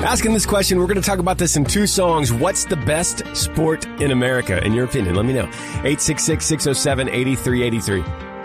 Asking this question, we're going to talk about this in 2 songs. What's the best sport in America, in your opinion? Let me know. 866-607-8383.